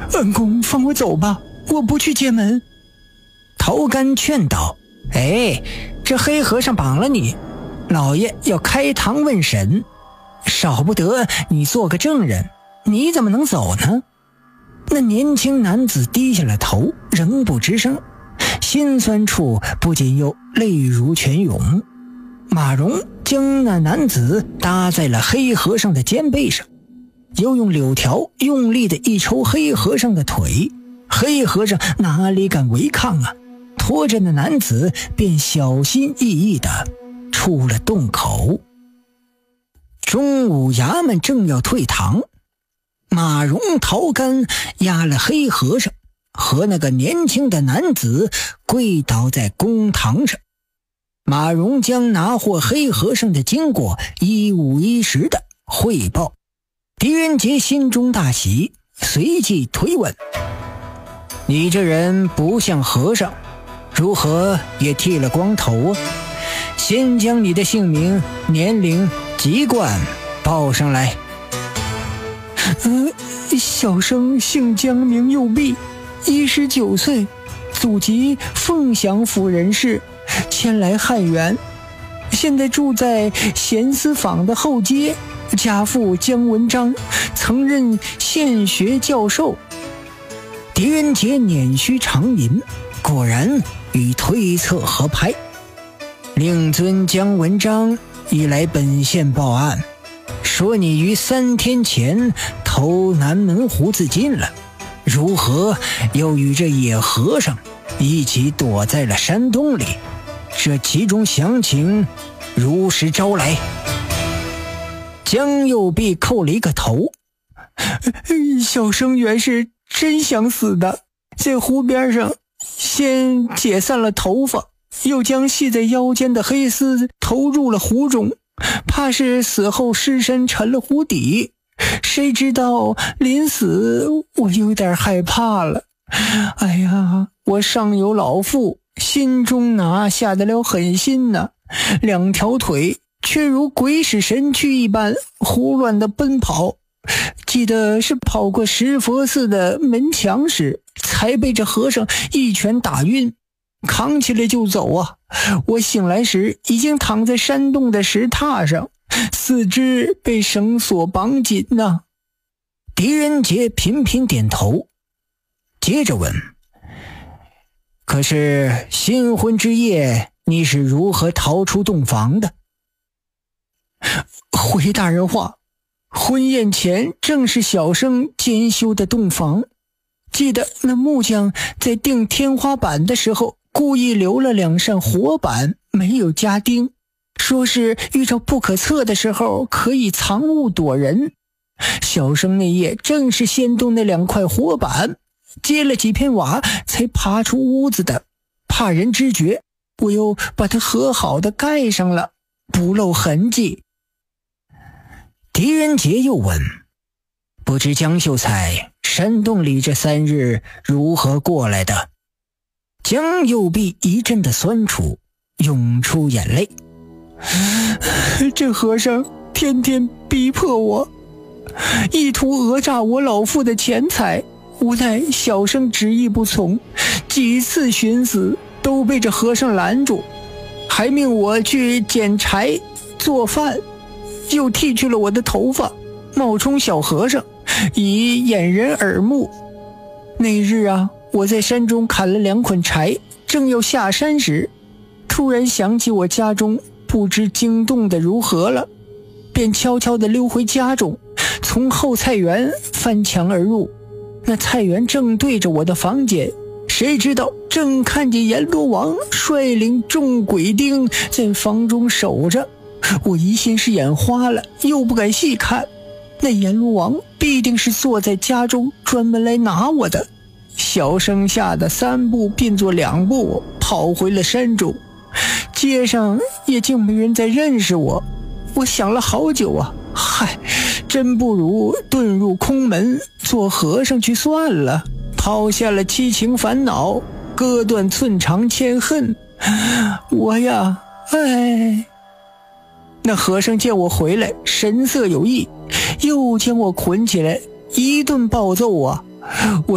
恩公放我走吧，我不去接门。 头干劝道：这黑和尚绑了你，老爷要开堂问审，少不得你做个证人，你怎么能走呢？那年轻男子低下了头，仍不吱声，心酸处不禁又泪如泉涌。马荣将那男子搭在了黑和尚的肩背上，又用柳条用力地一抽黑和尚的腿，黑和尚哪里敢违抗啊，拖着那男子便小心翼翼地出了洞口。中午衙门正要退堂，马荣、陶干押了黑和尚和那个年轻的男子跪倒在公堂上。马荣将拿获黑和尚的经过一五一十的汇报。狄仁杰心中大喜，随即推问：你这人不像和尚，如何也剃了光头啊？先将你的姓名、年龄、籍贯报上来。 小生姓江，名右弼，19岁，祖籍凤翔府人士，迁来汉源，现在住在贤思坊的后街，家父姜文章，曾任县学教授。 狄仁杰捻须长吟，果然与推测合拍。令尊姜文章已来本县报案，说你于3天前偷南门胡子进了，如何又与这野和尚一起躲在了山洞里？这其中详情如实招来。江右弼叩了一个头： 小生原是真想死的，在湖边上先解散了头发，又将系在腰间的黑丝投入了湖中，怕是死后尸身沉了湖底。谁知道临死我有点害怕了。哎呀，我上有老父，心中哪下得了狠心呢？2条腿却如鬼使神驱一般胡乱的奔跑。记得是跑过石佛寺的门墙时，才被这和尚一拳打晕，扛起来就走啊！我醒来时已经躺在山洞的石榻上，四肢被绳索绑紧呢。 狄仁杰频频点头，接着问：可是新婚之夜你是如何逃出洞房的？ 回大人话，婚宴前正是小生监修的洞房，记得那木匠在钉天花板的时候故意留了2扇活板没有加钉，说是遇着不可测的时候可以藏物躲人。小生那夜正是先动那2块活板，接了几片瓦才爬出屋子的，怕人知觉，我又把它和好的盖上了，不露痕迹。 狄仁杰又问：不知江秀才山洞里这3日如何过来的？江右弼一阵的酸楚，涌出眼泪。 这和尚天天逼迫我，意图讹诈我老父的钱财，无奈小生执意不从，几次寻死都被这和尚拦住，还命我去捡柴做饭，又剃去了我的头发，冒充小和尚，以掩人耳目。那日啊，我在山中砍了2捆柴，正要下山时，突然想起我家中不知惊动的如何了，便悄悄地溜回家中，从后菜园翻墙而入。那菜园正对着我的房间，谁知道正看见阎罗王率领众鬼丁在房中守着。我疑心是眼花了，又不敢细看，那阎罗王必定是坐在家中专门来拿我的。小生吓得3步并作2步跑回了山中，街上也竟没人再认识我。我想了好久啊，真不如遁入空门做和尚去算了，抛下了七情烦恼，割断寸肠牵恨。我呀，那和尚见我回来，神色有异，又将我捆起来，一顿暴揍啊！